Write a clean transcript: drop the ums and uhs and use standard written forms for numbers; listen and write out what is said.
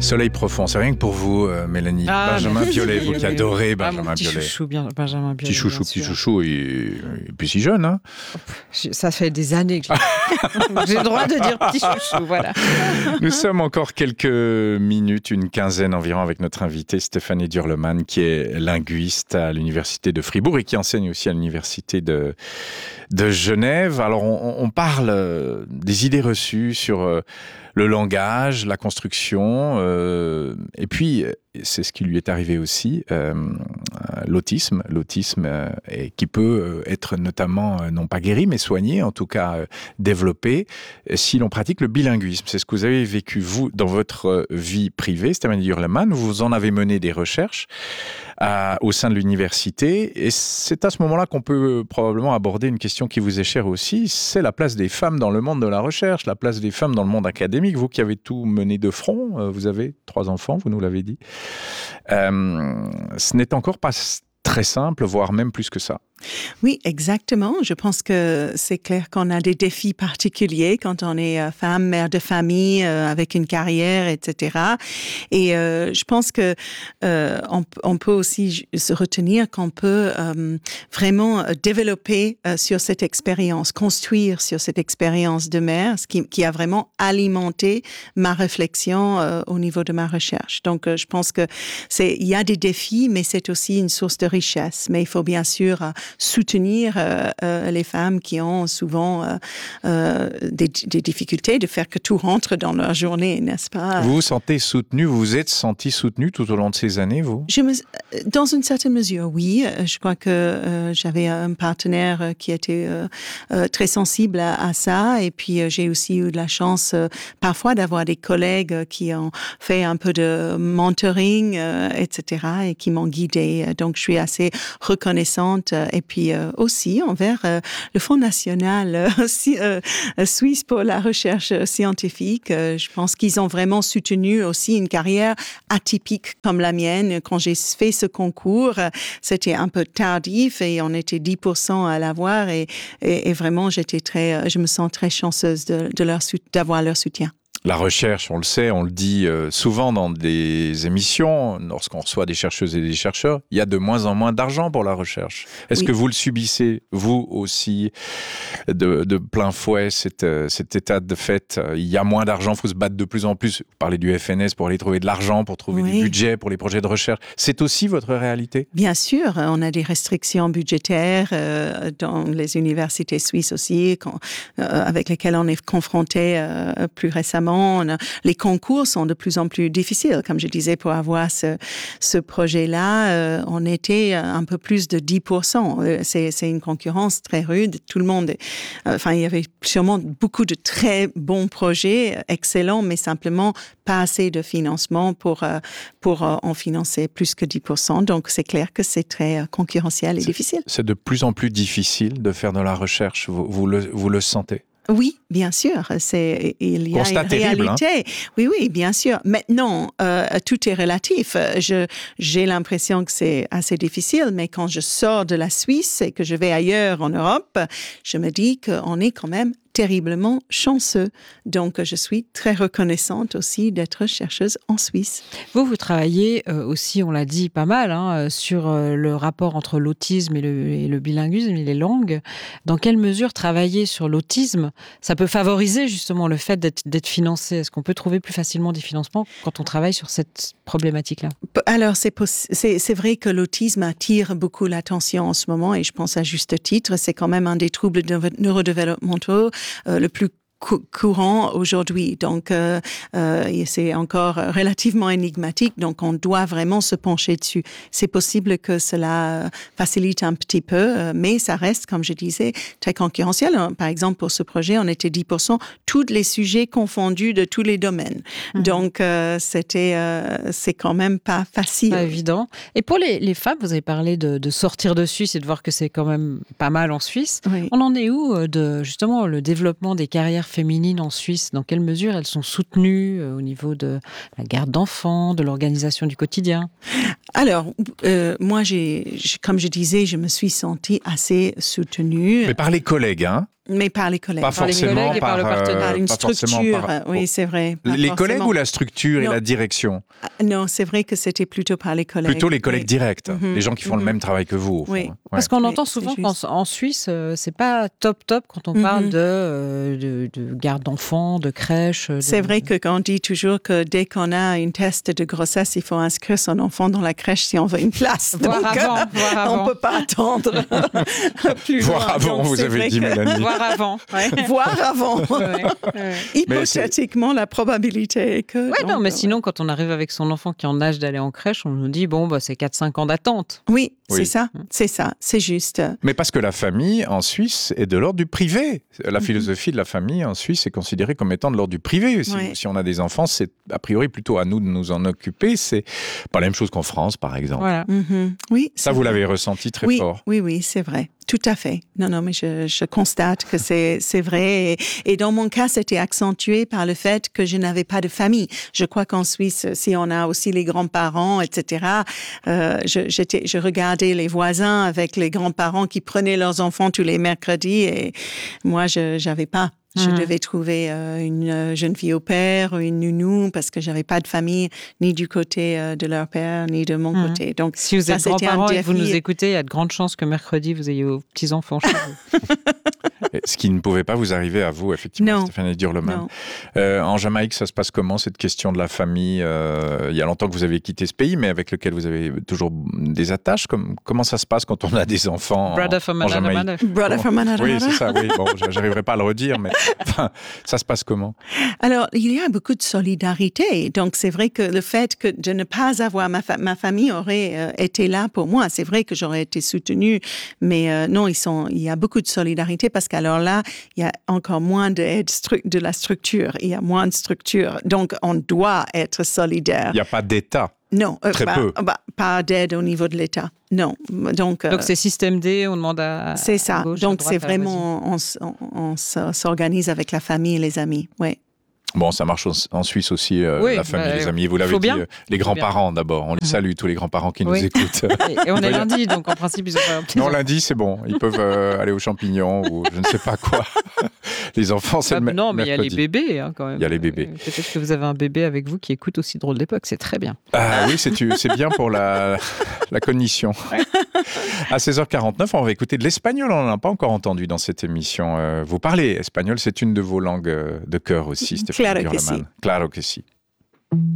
Soleil profond, c'est rien que pour vous, Mélanie. Benjamin Biolay, vous qui adorez Benjamin Biolay. Benjamin Biolay. Petit chouchou, et puis si jeune, hein. Ça fait des années que j'ai le droit de dire petit chouchou, voilà. Nous sommes encore quelques minutes, une quinzaine environ, avec notre invitée Stéphanie Durleman, qui est linguiste à l'université de Fribourg et qui enseigne aussi à l'université de Genève. Alors, on parle des idées reçues sur le langage, la construction, et puis c'est ce qui lui est arrivé aussi, l'autisme qui peut être notamment non pas guéri mais soigné, en tout cas développé si l'on pratique le bilinguisme. C'est ce que vous avez vécu vous dans votre vie privée, Stéphanie Durleman. Vous en avez mené des recherches au sein de l'université, et c'est à ce moment-là qu'on peut probablement aborder une question qui vous est chère aussi, c'est la place des femmes dans le monde de la recherche, la place des femmes dans le monde académique. Vous qui avez tout mené de front, vous avez 3 enfants, vous nous l'avez dit. Ce n'est encore pas très simple, voire même plus que ça. Oui, exactement. Je pense que c'est clair qu'on a des défis particuliers quand on est femme, mère de famille, avec une carrière, etc. Et je pense que on peut aussi se retenir qu'on peut vraiment développer sur cette expérience, construire sur cette expérience de mère, ce qui a vraiment alimenté ma réflexion au niveau de ma recherche. Donc, je pense que il y a des défis, mais c'est aussi une source de richesse. Mais il faut bien sûr soutenir les femmes qui ont souvent des difficultés de faire que tout rentre dans leur journée, n'est-ce pas? Vous vous sentez soutenue, vous vous êtes sentie soutenue tout au long de ces années, vous? Dans une certaine mesure, oui. Je crois que j'avais un partenaire qui était très sensible à ça, et puis j'ai aussi eu de la chance parfois d'avoir des collègues qui ont fait un peu de mentoring, etc., et qui m'ont guidée. Donc, je suis assez reconnaissante, et puis aussi envers le Fonds national suisse pour la recherche scientifique. Je pense qu'ils ont vraiment soutenu aussi une carrière atypique comme la mienne. Quand j'ai fait ce concours, c'était un peu tardif et on était 10% à l'avoir, et vraiment je me sens très chanceuse d'avoir leur soutien. La recherche, on le sait, on le dit souvent dans des émissions, lorsqu'on reçoit des chercheuses et des chercheurs, il y a de moins en moins d'argent pour la recherche. Est-ce que vous le subissez, vous aussi, de plein fouet, cet état de fait? Il y a moins d'argent, il faut se battre de plus en plus. Vous parlez du FNS pour aller trouver de l'argent, pour trouver du budget pour les projets de recherche. C'est aussi votre réalité? Bien sûr, on a des restrictions budgétaires dans les universités suisses aussi, avec lesquelles on est confronté plus récemment. Les concours sont de plus en plus difficiles. Comme je disais, pour avoir ce projet-là, on était un peu plus de 10%. C'est une concurrence très rude. Tout le monde... il y avait sûrement beaucoup de très bons projets, excellents, mais simplement pas assez de financement pour en financer plus que 10%. Donc, c'est clair que c'est très concurrentiel et difficile. C'est de plus en plus difficile de faire de la recherche. Vous le sentez? Oui, bien sûr. Il y a une réalité. Hein? Oui, bien sûr. Maintenant, tout est relatif. J'ai l'impression que c'est assez difficile, mais quand je sors de la Suisse et que je vais ailleurs en Europe, je me dis qu'on est quand même terriblement chanceux. Donc, je suis très reconnaissante aussi d'être chercheuse en Suisse. Vous travaillez aussi, on l'a dit pas mal, sur le rapport entre l'autisme et le bilinguisme et les langues. Dans quelle mesure travailler sur l'autisme, ça peut favoriser justement le fait d'être financé? Est-ce qu'on peut trouver plus facilement des financements quand on travaille sur cette problématique-là? Alors, c'est vrai que l'autisme attire beaucoup l'attention en ce moment, et je pense à juste titre. C'est quand même un des troubles neurodéveloppementaux le plus courant aujourd'hui. Donc, c'est encore relativement énigmatique. Donc, on doit vraiment se pencher dessus. C'est possible que cela facilite un petit peu, mais ça reste, comme je disais, très concurrentiel. Par exemple, pour ce projet, on était 10%, tous les sujets confondus de tous les domaines. Donc, c'est quand même pas facile. Pas évident. Et pour les femmes, vous avez parlé de sortir de Suisse et de voir que c'est quand même pas mal en Suisse. Oui. On en est où de, justement, le développement des carrières féminines en Suisse? Dans quelle mesure elles sont soutenues au niveau de la garde d'enfants, de l'organisation du quotidien? Alors, moi, comme je disais, je me suis sentie assez soutenue. Mais par les collègues, hein? Mais par les collègues. Pas Par les forcément collègues et par le partenaire. Par une pas forcément structure, par- oui, c'est vrai. Pas Les forcément. collègues ou la structure et Non. la direction? Non, c'est vrai que c'était plutôt par les collègues. Plutôt les collègues Oui. directs, Mhm. les gens qui font le même travail que vous. Au fond, Oui. hein. Ouais. Parce qu'on Oui, entend c'est souvent juste. qu'en Suisse, c'est pas top quand on parle de garde d'enfants, de crèche. C'est vrai qu'on dit toujours que dès qu'on a une test de grossesse, il faut inscrire son enfant dans la crèche si on veut une place. Voir Donc, avant. on ne peut pas attendre plus Voir loin. avant, Donc, vous c'est avez vrai dit, que- Mélanie. Voir avant. Ouais. Voir avant. Ouais, ouais. Hypothétiquement, la probabilité est que... Ouais, non, donc, mais sinon, quand on arrive avec son enfant qui est en âge d'aller en crèche, on nous dit, bon, bah, c'est 4-5 ans d'attente. Oui, Oui. c'est ça, c'est juste. Mais parce que la famille en Suisse est de l'ordre du privé. La philosophie de la famille en Suisse est considérée comme étant de l'ordre du privé. Si on a des enfants, c'est a priori plutôt à nous de nous en occuper. C'est pas la même chose qu'en France, par exemple. Voilà. Mhm. Oui, Ça, c'est vous vrai. l'avez ressenti très Oui, fort. oui, c'est vrai. Tout à fait. Non, mais je constate que c'est vrai. Et dans mon cas, c'était accentué par le fait que je n'avais pas de famille. Je crois qu'en Suisse, si on a aussi les grands-parents, etc., je regardais les voisins avec les grands-parents qui prenaient leurs enfants tous les mercredis et moi, je n'avais pas. Je devais trouver une jeune fille au père ou une nounou parce que j'avais pas de famille ni du côté de leur père ni de mon côté. Donc Si vous ça, êtes c'était un grands-parents et que vous défi. nous écoutez, il y a de grandes chances que mercredi, vous ayez vos petits-enfants chez vous. Ce qui ne pouvait pas vous arriver à vous, effectivement, Non. Stéphanie Durleman. Non. En Jamaïque, ça se passe comment, cette question de la famille? Il y a longtemps que vous avez quitté ce pays, mais avec lequel vous avez toujours des attaches. Comment ça se passe quand on a des enfants Brother from en another Jamaïque? mother. Brother from another Oui, mother. c'est ça, oui. Bon, j'arriverai pas à le redire, mais enfin, ça se passe comment? Alors, il y a beaucoup de solidarité. Donc, c'est vrai que le fait que de ne pas avoir ma famille aurait été là pour moi. C'est vrai que j'aurais été soutenue, mais non, il y a beaucoup de solidarité parce qu'alors là, il y a encore moins d'aide de la structure. Il y a moins de structure. Donc, on doit être solidaire. Il n'y a pas d'État. Non, Très peu. Pas d'aide au niveau de l'État. Non. Donc c'est système D, on demande à c'est ça. à gauche, Donc, à droite, c'est à la vraiment, on s'organise avec la famille et les amis. Oui. Bon, ça marche en Suisse aussi, Oui, la famille, bah, les amis. Vous l'avez faut dit, bien. les grands-parents d'abord. On les salue, tous les grands-parents qui nous Oui. écoutent. Et on est lundi, donc en principe, ils ont pas Non, lundi, c'est bon. Ils peuvent aller aux champignons ou je ne sais pas quoi. Les enfants, c'est le Non, mais il y a les mercredi. bébés, hein, quand même. Il y a les bébés. Peut-être que vous avez un bébé avec vous qui écoute aussi Drôle d'époque, c'est très bien. Ah oui, c'est bien pour la cognition. À 16h49, on va écouter de l'espagnol. On n'en a pas encore entendu dans cette émission. Vous parlez espagnol, c'est une de vos langues de cœur aussi, Stéphanie Claro que Durleman. sí. Claro que sí.